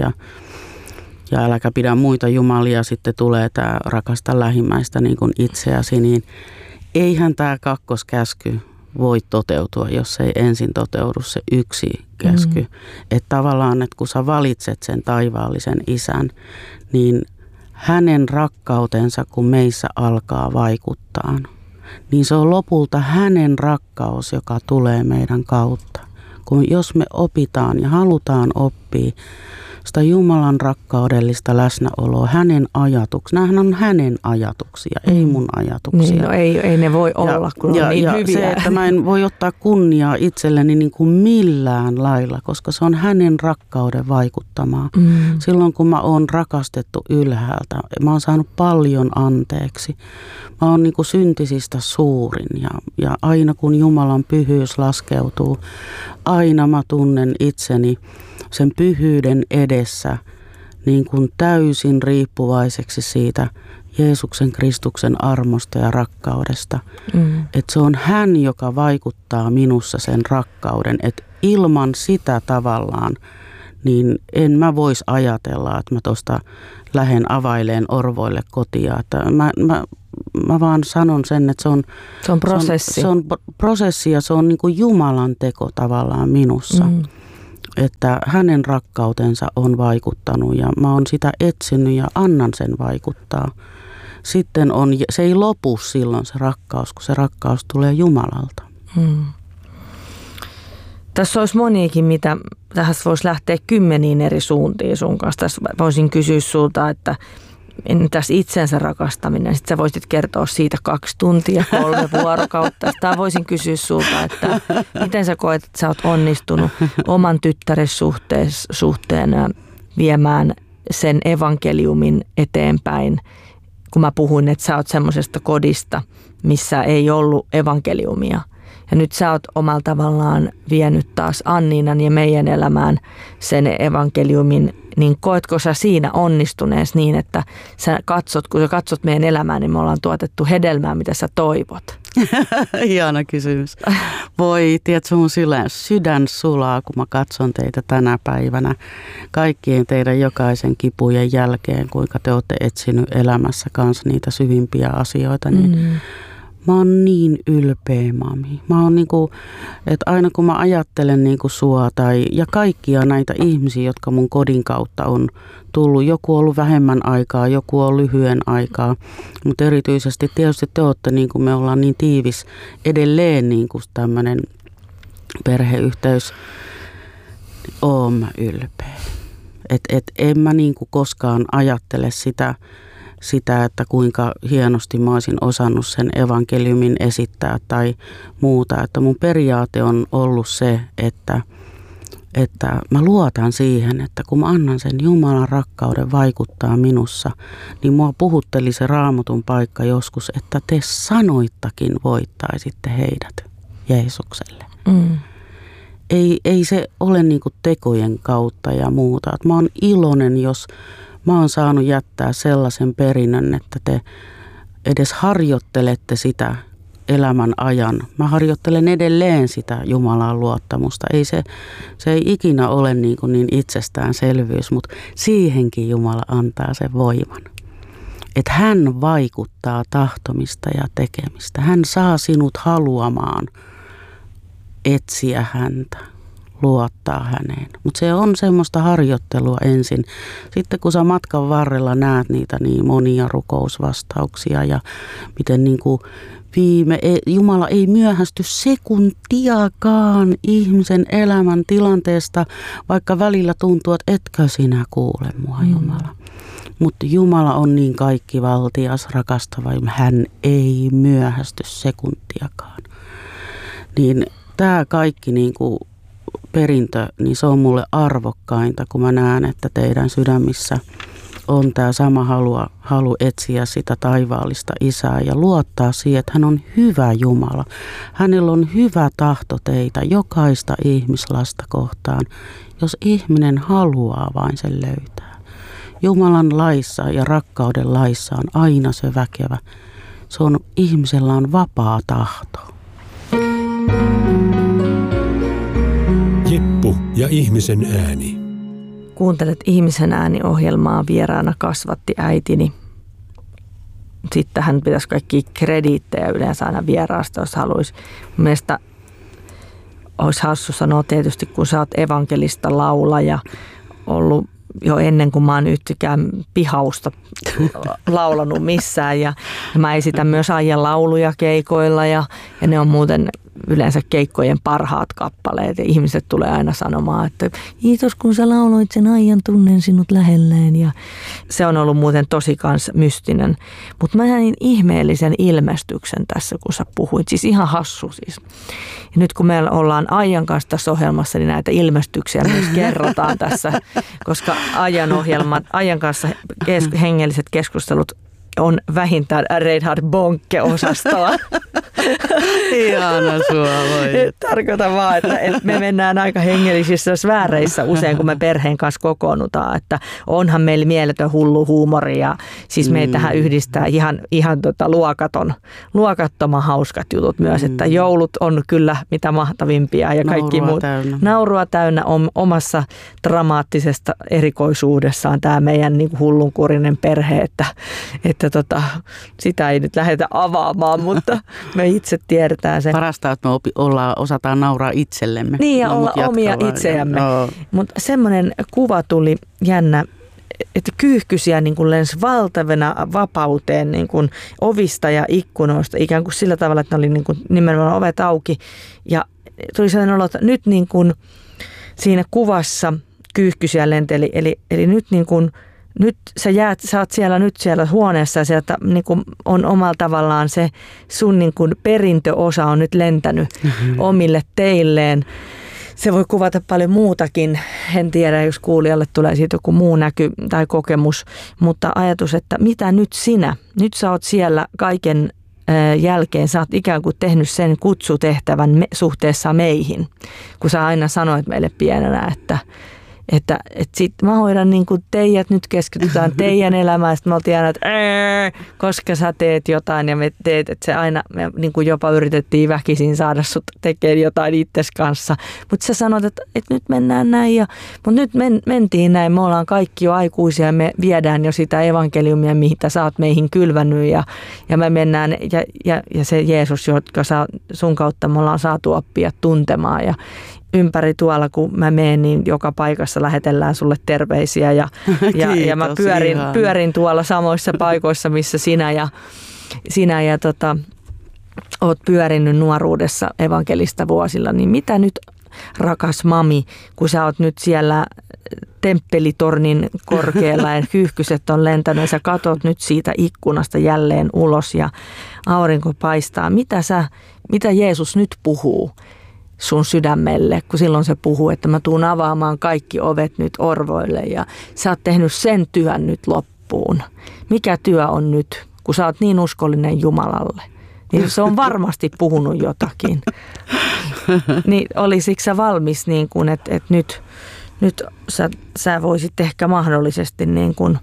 ja äläkä pidä muita jumalia, sitten tulee tämä rakasta lähimmäistä niin kuin itseäsi, niin eihän tämä kakkoskäsky voi toteutua, jos ei ensin toteudu se yksi käsky. Että tavallaan, että kun sä valitset sen taivaallisen isän, niin hänen rakkautensa, kun meissä alkaa vaikuttaa, niin se on lopulta hänen rakkaus, joka tulee meidän kautta. Jos me opitaan ja halutaan oppia sitä Jumalan rakkaudellista läsnäoloa, hänen ajatuksia. Nämähän on hänen ajatuksia, ei mun ajatuksia. Niin, no ei ne voi olla, kun on niin hyviä. Se, että mä en voi ottaa kunniaa itselleni niin kuin millään lailla, koska se on hänen rakkauden vaikuttamaa. Silloin kun mä oon rakastettu ylhäältä, mä oon saanut paljon anteeksi. Mä oon niin kuin syntisistä suurin ja aina kun Jumalan pyhyys laskeutuu, aina mä tunnen itseni sen pyhyyden edessä niin kuin täysin riippuvaiseksi siitä Jeesuksen Kristuksen armosta ja rakkaudesta. Että se on hän, joka vaikuttaa minussa sen rakkauden. Että ilman sitä tavallaan, niin en mä vois ajatella, että mä tuosta lähden availeen orvoille kotia. Että mä vaan sanon sen, että se on prosessi. Se on prosessi ja se on niin kuin Jumalan teko tavallaan minussa. Että hänen rakkautensa on vaikuttanut ja mä oon sitä etsinyt ja annan sen vaikuttaa. Sitten se ei lopu silloin se rakkaus, kun se rakkaus tulee Jumalalta. Tässä olisi moniakin, mitä tässä voisi lähteä 10 eri suuntiin sun kanssa. Tässä voisin kysyä sulta, että tässä itsensä rakastaminen, sitten sä voisit kertoa siitä 2 tuntia, 3 vuorokautta. Tai voisin kysyä sulta, että miten sä koet, että sä oot onnistunut oman tyttäres suhteen viemään sen evankeliumin eteenpäin, kun mä puhuin, että sä oot semmoisesta kodista, missä ei ollut evankeliumia. Ja nyt sä oot omalla tavallaan vienyt taas Anniinan ja meidän elämään sen evankeliumin, niin koetko sä siinä onnistunees niin, että kun sä katsot meidän elämään, niin me ollaan tuotettu hedelmää, mitä sä toivot? Ihana kysymys. Voi, tiedätkö, mun sydän sulaa, kun mä katson teitä tänä päivänä kaikkien teidän jokaisen kipujen jälkeen, kuinka te olette etsinyt elämässä kanssa niitä syvimpiä asioita, niin mä oon niin ylpeä, mami. Mä oon niinku, että aina kun mä ajattelen niinku sua ja kaikkia näitä ihmisiä, jotka mun kodin kautta on tullut. Joku on ollut vähemmän aikaa, joku on lyhyen aikaa, mutta erityisesti tietysti te olette, niin kuin me ollaan niin tiivis edelleen niin kuin tämmöinen perheyhteys. Oon mä ylpeä. Et en mä niin kuin koskaan ajattele sitä, että kuinka hienosti mä olisin osannut sen evankeliumin esittää tai muuta. Että mun periaate on ollut se, että mä luotan siihen, että kun mä annan sen Jumalan rakkauden vaikuttaa minussa, niin mua puhutteli se Raamatun paikka joskus, että te sanoittakin voittaisitte heidät Jeesukselle. Ei se ole niinku tekojen kautta ja muuta. Mä oon iloinen, jos mä oon saanut jättää sellaisen perinnön, että te edes harjoittelette sitä elämän ajan. Mä harjoittelen edelleen sitä Jumalan luottamusta. Se ei ikinä ole niin itsestäänselvyys, mutta siihenkin Jumala antaa sen voiman. Että hän vaikuttaa tahtomista ja tekemistä. Hän saa sinut haluamaan etsiä häntä, luottaa häneen. Mutta se on semmoista harjoittelua ensin. Sitten kun sä matkan varrella näet niitä niin monia rukousvastauksia ja miten niin kuin Jumala ei myöhästy sekuntiakaan ihmisen elämän tilanteesta, vaikka välillä tuntuu, että etkö sinä kuule mua, Jumala. Mutta Jumala on niin kaikkivaltias, rakastava, hän ei myöhästy sekuntiakaan. Niin tämä kaikki niin kuin perintö, niin se on mulle arvokkainta, kun mä näen, että teidän sydämissä on tämä sama halu etsiä sitä taivaallista Isää ja luottaa siihen, että hän on hyvä Jumala. Hänellä on hyvä tahto teitä, jokaista ihmislasta kohtaan, jos ihminen haluaa vain sen löytää. Jumalan laissa ja rakkauden laissa on aina se väkevä. Se on, ihmisellä on vapaa tahto. Jeppu ja ihmisen ääni. Kuuntelet Ihmisen ääni-ohjelmaa, vieraana kasvatti äitini. Sitten hän pitäisi kaikki krediittejä yleensä aina vieraasta, jos haluaisi. Mielestäni olisi hassu sanoa tietysti, kun sä oot evankelista laulaja, ollut jo ennen kuin mä oon yhtäkään pihausta laulanut missään. Ja mä esitän myös Aijan lauluja keikoilla ja ne on muuten yleensä keikkojen parhaat kappaleet. Ja ihmiset tulee aina sanomaan, että kiitos kun sä lauloit sen Aijan, tunnen sinut lähelleen. Ja se on ollut muuten tosi kans mystinen. Mutta mä näin ihmeellisen ilmestyksen tässä, kun sä puhuit. Siis ihan hassu siis. Ja nyt kun me ollaan Aijan kanssa tässä ohjelmassa, niin näitä ilmestyksiä myös kerrotaan tässä, koska Aijan kanssa hengelliset keskustelut on vähintään Reinhard Bonke-osastoa. Ihana sua voi. Tarkoitan vaan, että me mennään aika hengellisissä sfääreissä usein, kun me perheen kanssa kokoonnutaan. Että onhan meillä mieletön hullu huumori ja siis meitähän yhdistää ihan luokattoman hauskat jutut myös. Että joulut on kyllä mitä mahtavimpia ja kaikki muut. Naurua täynnä on omassa dramaattisesta erikoisuudessaan tämä meidän niin kuin hullunkurinen perhe, että sitä ei nyt lähdetä avaamaan, mutta me itse tiedetään se. Parasta, että me osataan nauraa itsellemme. Niin ja olla omia itseämme. No. Mutta semmoinen kuva tuli jännä, että kyyhkysiä niin kuin lensi valtavana vapauteen niin kuin ovista ja ikkunoista, ikään kuin sillä tavalla, että ne oli niin kuin nimenomaan ovet auki. Ja tuli sellainen olo, että nyt niin kuin siinä kuvassa kyyhkysiä lenteli, eli nyt niin kuin nyt sä oot siellä huoneessa ja sieltä niin kuin on omalla tavallaan se sun niin kuin perintöosa on nyt lentänyt omille teilleen. Se voi kuvata paljon muutakin. En tiedä, jos kuulijalle tulee siitä joku muu näky tai kokemus, mutta ajatus, että mitä nyt sinä? Nyt sä oot siellä kaiken jälkeen, sä oot ikään kuin tehnyt sen kutsutehtävän suhteessa meihin, kun sä aina sanoit meille pienenä, että sit mä hoidan niin kuin teidät, nyt keskitytään teidän elämään. Sitten me oltiin aina, että koska sä teet jotain ja me teet, että se aina, me niin kuin jopa yritettiin väkisin saada sut tekemään jotain itses kanssa. Mutta sä sanot, että nyt mennään näin, mutta nyt mentiin näin, me ollaan kaikki jo aikuisia ja me viedään jo sitä evankeliumia, mitä sä oot meihin kylvännyt ja me mennään ja se Jeesus, joka sun kautta me ollaan saatu oppia tuntemaan ja ympäri tuolla, kun mä menen, niin joka paikassa lähetellään sulle terveisiä ja mä pyörin tuolla samoissa paikoissa, missä sinä ja oot pyörinyt nuoruudessa evankelista vuosilla, niin mitä nyt, rakas mami, kun sä oot nyt siellä temppelitornin korkealla ja kyyhkyset on lentänyt ja sä katot nyt siitä ikkunasta jälleen ulos ja aurinko paistaa. Mitä Jeesus nyt puhuu sun sydämelle, kun silloin se puhuu, että mä tuun avaamaan kaikki ovet nyt orvoille ja sä oot tehnyt sen työn nyt loppuun. Mikä työ on nyt, kun sä oot niin uskollinen Jumalalle? Niin se on varmasti puhunut jotakin. Niin olisitko sä valmis, niin kun, että nyt sä voisit ehkä mahdollisesti niin kun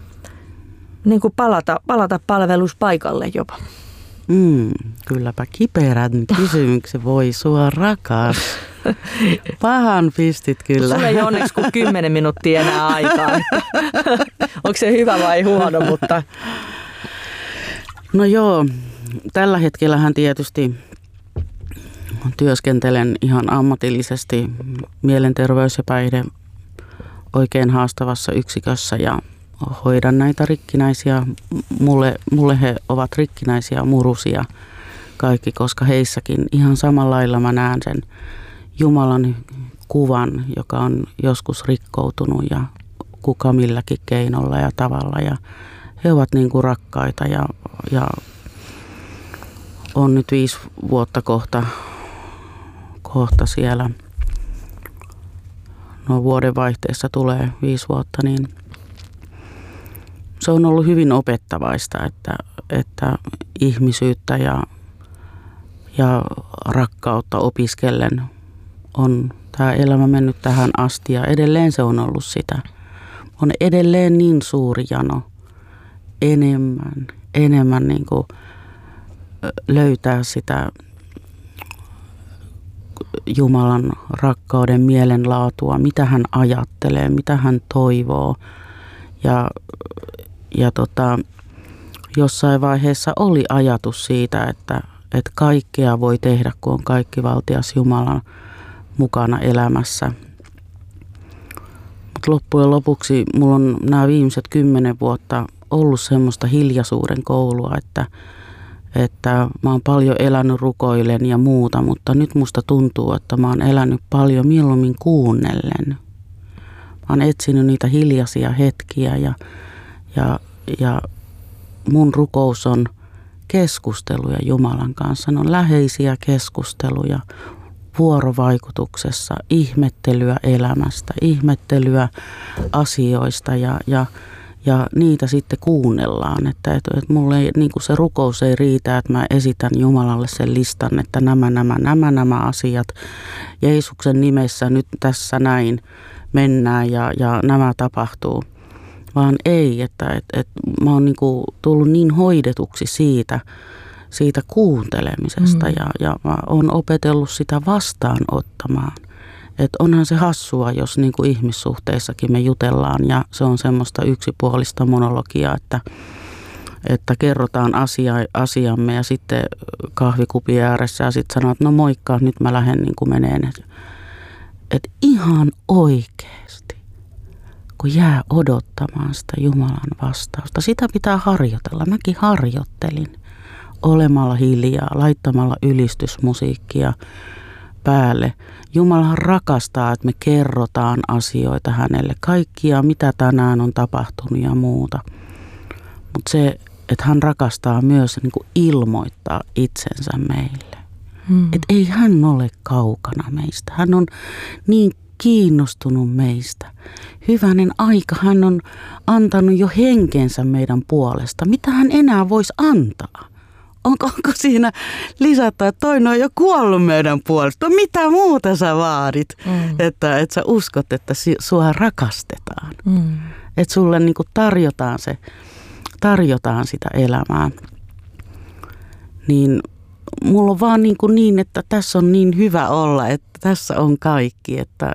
palata palveluspaikalle jopa? Kylläpä kiperän kysymyksen voi sua rakas. Pahan pistit kyllä. Sulla ei onneksi kuin 10 minuuttia enää aikaa. Onko se hyvä vai huono, mutta... No joo, tällä hetkellähän tietysti työskentelen ihan ammatillisesti mielenterveys- ja päihde oikein haastavassa yksikössä ja hoidan näitä rikkinäisiä. Mulle he ovat rikkinäisiä murusia kaikki, koska heissäkin ihan samalla lailla mä näen sen Jumalan kuvan, joka on joskus rikkoutunut ja kuka milläkin keinolla ja tavalla. Ja he ovat niin kuin rakkaita ja on nyt 5 vuotta kohta siellä. No vuodenvaihteessa tulee 5 vuotta, niin se on ollut hyvin opettavaista, että ihmisyyttä ja rakkautta opiskellen on tämä elämä mennyt tähän asti ja edelleen se on ollut sitä. On edelleen niin suuri jano enemmän niin kuin löytää sitä Jumalan rakkauden mielenlaatua, mitä hän ajattelee, mitä hän toivoo. Ja jossain vaiheessa oli ajatus siitä, että kaikkea voi tehdä, kun on kaikkivaltias Jumalan mukana elämässä. Mutta loppujen lopuksi mulla on nämä viimeiset 10 vuotta ollut semmoista hiljaisuuden koulua, että mä oon paljon elänyt rukoillen ja muuta, mutta nyt musta tuntuu, että mä oon elänyt paljon mieluummin kuunnellen. Mä oon etsinyt niitä hiljaisia hetkiä ja mun rukous on keskusteluja Jumalan kanssa. Ne on läheisiä keskusteluja vuorovaikutuksessa, ihmettelyä elämästä, ihmettelyä asioista ja niitä sitten kuunnellaan. Että mulle ei, niin kuin se rukous ei riitä, että mä esitän Jumalalle sen listan, että nämä asiat Jeesuksen nimessä nyt tässä näin mennään ja nämä tapahtuu. Vaan ei, että mä oon niin kuin tullut niin hoidetuksi siitä kuuntelemisesta ja mä oon opetellut sitä vastaanottamaan. Että onhan se hassua, jos niin kuin ihmissuhteissakin me jutellaan ja se on semmoista yksipuolista monologiaa, että kerrotaan asiamme ja sitten kahvikupin ääressä ja sitten sanoo, että no moikka, nyt mä lähden niin kuin meneen. Että ihan oikeasti, kun jää odottamaan sitä Jumalan vastausta, sitä pitää harjoitella. Mäkin harjoittelin olemalla hiljaa, laittamalla ylistysmusiikkia päälle. Jumalahan rakastaa, että me kerrotaan asioita hänelle, kaikkia mitä tänään on tapahtunut ja muuta. Mutta se, että hän rakastaa myös niin kuin ilmoittaa itsensä meille. Että ei hän ole kaukana meistä. Hän on niin kiinnostunut meistä. Hyvänen aika, hän on antanut jo henkensä meidän puolesta. Mitä hän enää voisi antaa? Onko siinä lisätä, että toinen on jo kuollut meidän puolesta? No mitä muuta sä vaadit? Että sä uskot, että sua rakastetaan. Että sulle niinku tarjotaan sitä elämää. Niin mulla on vaan niin, että tässä on niin hyvä olla, että tässä on kaikki. Että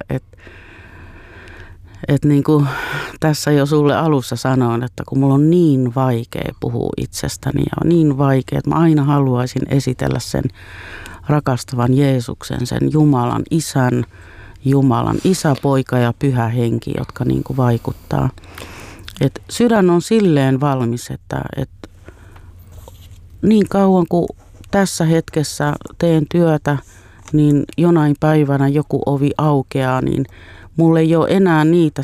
niin kuin tässä jo sulle alussa sanoin, että kun mulla on niin vaikea puhua itsestäni ja niin vaikea, että mä aina haluaisin esitellä sen rakastavan Jeesuksen, sen Jumalan Isä, Poika ja Pyhä Henki, jotka niin kuin vaikuttaa. Et sydän on silleen valmis, että niin kauan kuin tässä hetkessä teen työtä, niin jonain päivänä joku ovi aukeaa, niin mulla ei ole enää niitä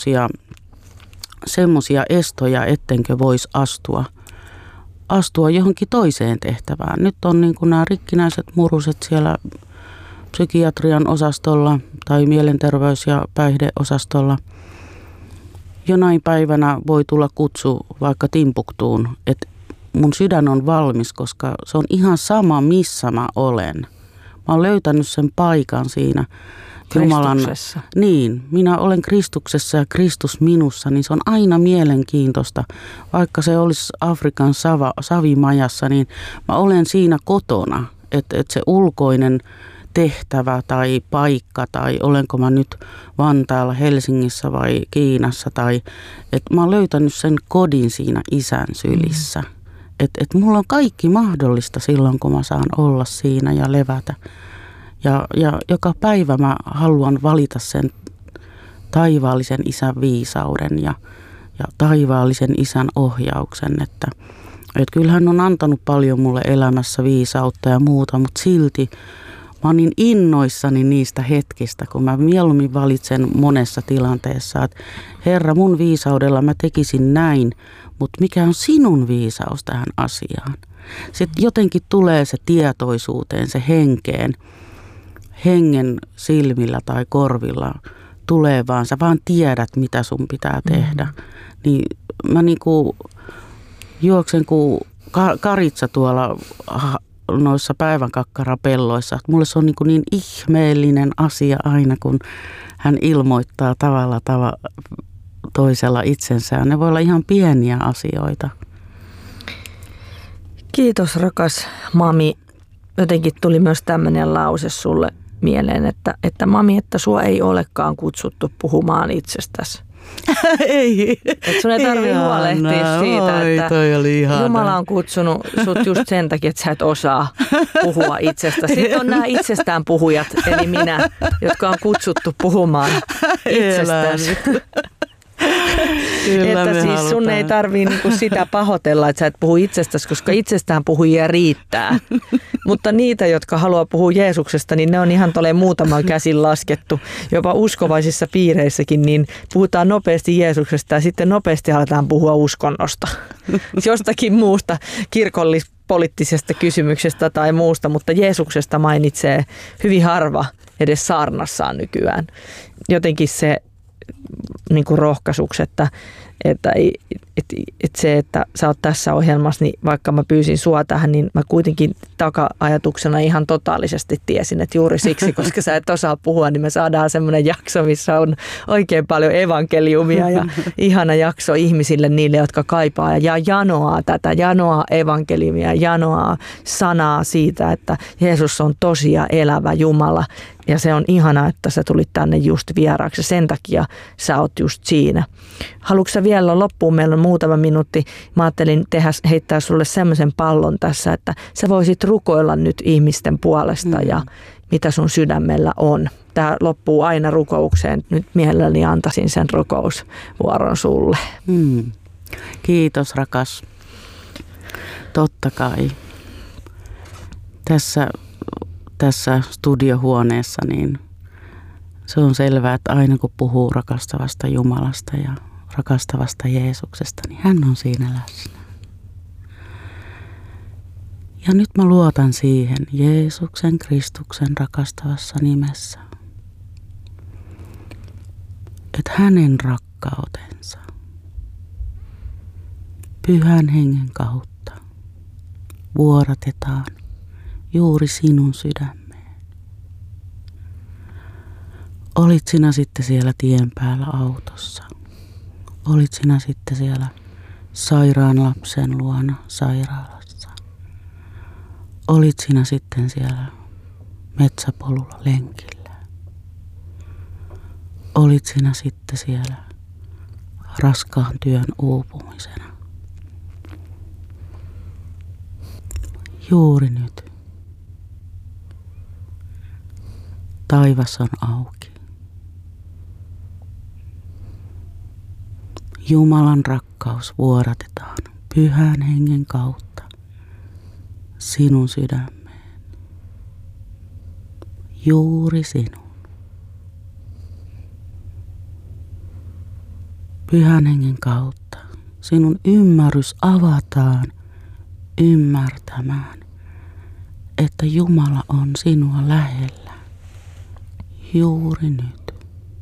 semmosia estoja, ettenkö voisi astua johonkin toiseen tehtävään. Nyt on niin kuin nämä rikkinäiset muruset siellä psykiatrian osastolla tai mielenterveys- ja päihdeosastolla. Jonain päivänä voi tulla kutsu vaikka Timbuktuun, että mun sydän on valmis, koska se on ihan sama, missä mä olen. Mä oon löytänyt sen paikan siinä Jumalan. Niin, minä olen Kristuksessa ja Kristus minussa, niin se on aina mielenkiintoista. Vaikka se olisi Afrikan savimajassa, niin mä olen siinä kotona. Että se ulkoinen tehtävä tai paikka tai olenko mä nyt Vantaalla, Helsingissä vai Kiinassa. Että mä oon löytänyt sen kodin siinä Isän sylissä. Että mulla on kaikki mahdollista silloin, kun mä saan olla siinä ja levätä. Ja joka päivä mä haluan valita sen taivaallisen isän viisauden ja taivaallisen isän ohjauksen, että kyllä hän on antanut paljon mulle elämässä viisautta ja muuta, mutta silti mä oon niin innoissani niistä hetkistä, kun mä mieluummin valitsen monessa tilanteessa, että Herra, mun viisaudella mä tekisin näin, mutta mikä on sinun viisaus tähän asiaan? Sitten jotenkin tulee se tietoisuuteen, se hengen silmillä tai korvilla tulee vaan, sä vaan tiedät, mitä sun pitää tehdä. Niin mä niinku juoksen kuin karitsa tuolla noissa päivänkakkarapelloissa. Mulle se on niin ihmeellinen asia aina, kun hän ilmoittaa tavalla toisella itsensä. Ne voi olla ihan pieniä asioita. Kiitos rakas mami. Jotenkin tuli myös tämmöinen lause sulle mieleen, että mami, että sua ei olekaan kutsuttu puhumaan itsestäsi. Ei. Että sun ei tarvitse huolehtia siitä, että Jumala on kutsunut sut just sen takia, että sä et osaa puhua itsestä. Sitten on nämä itsestään puhujat, eli minä, jotka on kutsuttu puhumaan itsestäsi. Että siis sun ei tarvii niinku sitä pahoitella, että sä et puhu itsestäsi, koska itsestään puhujia riittää. Mutta niitä, jotka haluaa puhua Jeesuksesta, niin ne on ihan muutaman käsin laskettu. Jopa uskovaisissa piireissäkin, niin puhutaan nopeasti Jeesuksesta ja sitten nopeasti aletaan puhua uskonnosta. Jostakin muusta kirkollispoliittisesta kysymyksestä tai muusta, mutta Jeesuksesta mainitsee hyvin harva edes saarnassaan nykyään. Jotenkin se niin kuin rohkaisuksi, että se, että sä oot tässä ohjelmassa, niin vaikka mä pyysin sua tähän, niin mä kuitenkin taka-ajatuksena ihan totaalisesti tiesin, että juuri siksi, koska sä et osaa puhua, niin me saadaan semmoinen jakso, missä on oikein paljon evankeliumia ja ihana jakso ihmisille, niille, jotka kaipaa ja janoaa tätä, janoaa evankeliumia, janoaa sanaa siitä, että Jeesus on tosi ja elävä Jumala. Ja se on ihana, että sä tulit tänne just vieraaksi. Sen takia sä oot just siinä. Haluatko sä vielä loppuun? Meillä on muutama minuutti. Mä ajattelin heittää sulle semmoisen pallon tässä, että sä voisit rukoilla nyt ihmisten puolesta ja mitä sun sydämellä on. Tää loppuu aina rukoukseen. Nyt mielelläni antaisin sen rukousvuoron sulle. Kiitos rakas. Totta kai. Tässä studiohuoneessa, niin se on selvää, että aina kun puhuu rakastavasta Jumalasta ja rakastavasta Jeesuksesta, niin hän on siinä läsnä. Ja nyt mä luotan siihen Jeesuksen Kristuksen rakastavassa nimessä, että hänen rakkautensa Pyhän Hengen kautta vuodatetaan juuri sinun sydämeen. Olit sinä sitten siellä tien päällä autossa. Olit sinä sitten siellä sairaan lapsen luona sairaalassa. Olit sinä sitten siellä metsäpolulla lenkillä. Olit sinä sitten siellä raskaan työn uupumisena. Juuri nyt. Taivas on auki. Jumalan rakkaus vuodatetaan Pyhän Hengen kautta sinun sydämeen. Juuri sinun. Pyhän Hengen kautta sinun ymmärrys avataan ymmärtämään, että Jumala on sinua lähellä juuri nyt.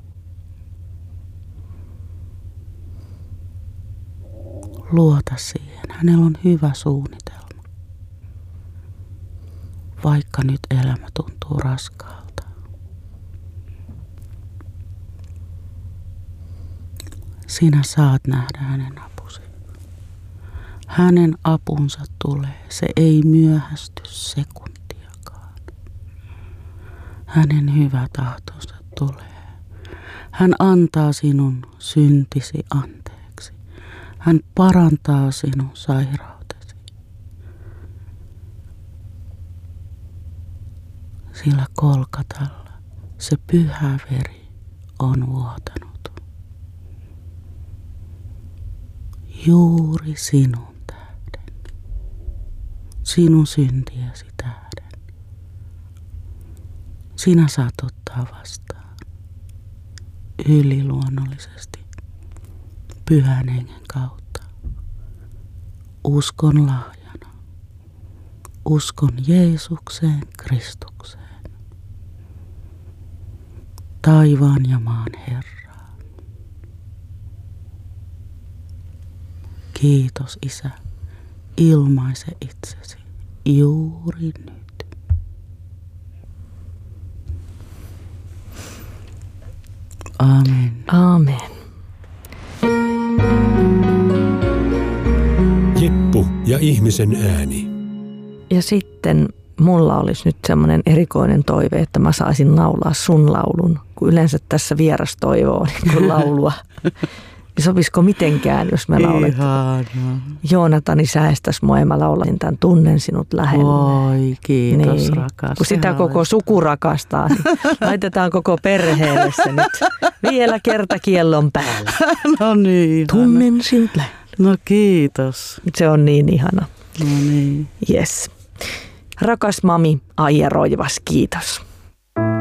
Luota siihen. Hänellä on hyvä suunnitelma. Vaikka nyt elämä tuntuu raskaalta. Sinä saat nähdä hänen apusi. Hänen apunsa tulee. Se ei myöhästy sekuntiakaan. Hänen hyvä tahtonsa tulee. Hän antaa sinun syntisi anteeksi. Hän parantaa sinun sairautesi. sillä Kolkatalla se pyhä veri on vuotanut. Juuri sinun tähden, sinun syntiesi tähden. Sinä saat ottaa vastaan yliluonnollisesti Pyhän Hengen kautta uskon lahjana, uskon Jeesukseen Kristukseen, taivaan ja maan Herraan. Kiitos Isä, ilmaise itsesi juuri nyt. Amen. Aamen. Jippu ja ihmisen ääni. Ja sitten mulla olisi nyt semmoinen erikoinen toive, että mä saisin laulaa sun laulun, kun yleensä tässä vieras toivoo niin kuin laulua. Sopisiko mitenkään, jos mä laulan? Ihanaa. Joonatani säästäs mua ja mä laulan tämän Tunnen sinut lähellä. Voi, kiitos niin. rakas. Kun sitä koko suku rakastaa, niin laitetaan koko perheelle se nyt vielä kerta kiellon päällä. No niin. Tunnen sinut lähellä. No kiitos. Se on niin ihana. No niin. Yes. Rakas mami Aija Roivas, kiitos.